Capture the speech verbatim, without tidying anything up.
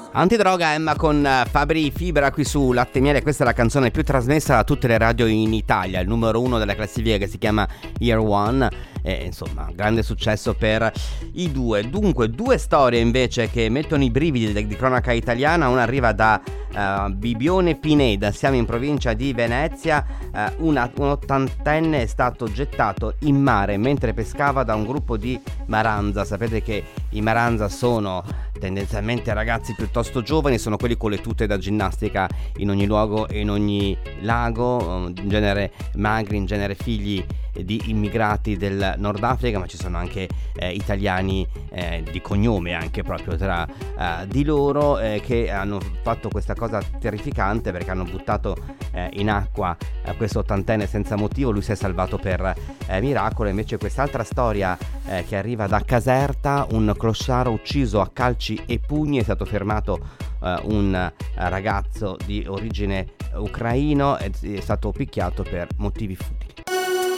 Antidroga Emma con Fabri Fibra qui su Latte e Miele. Questa è la canzone più trasmessa da tutte le radio in Italia, il numero uno della classifica, che si chiama Year One. E, insomma, grande successo per i due. Dunque, due storie invece che mettono i brividi di, di cronaca italiana. Una arriva da uh, Bibione Pineda, siamo in provincia di Venezia. uh, una, un ottantenne è stato gettato in mare mentre pescava da un gruppo di Maranza. Sapete che i Maranza sono tendenzialmente ragazzi piuttosto giovani, sono quelli con le tute da ginnastica in ogni luogo e in ogni lago, in genere magri, in genere figli di immigrati del Nord Africa, ma ci sono anche eh, italiani eh, di cognome anche proprio tra eh, di loro, eh, che hanno fatto questa cosa terrificante, perché hanno buttato eh, in acqua eh, questo ottantenne senza motivo. Lui si è salvato per eh, miracolo. Invece quest'altra storia eh, che arriva da Caserta, un clochard ucciso a calci e pugni, è stato fermato uh, un uh, ragazzo di origine ucraino, è, è stato picchiato per motivi fu-